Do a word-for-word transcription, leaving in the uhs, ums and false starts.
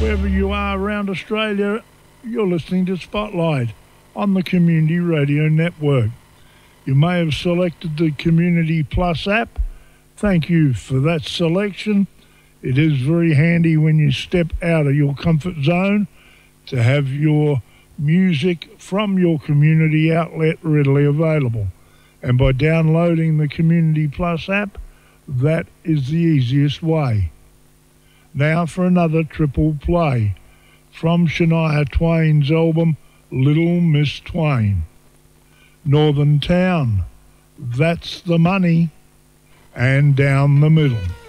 Wherever you are around Australia, you're listening to Spotlight on the Community Radio Network. You may have selected the Community Plus app. Thank you for that selection. It is very handy when you step out of your comfort zone to have your music from your community outlet readily available. And by downloading the Community Plus app, that is the easiest way. Now for another triple play from Shania Twain's album Little Miss Twain. Northern Town, That's the Money, and Down the Middle.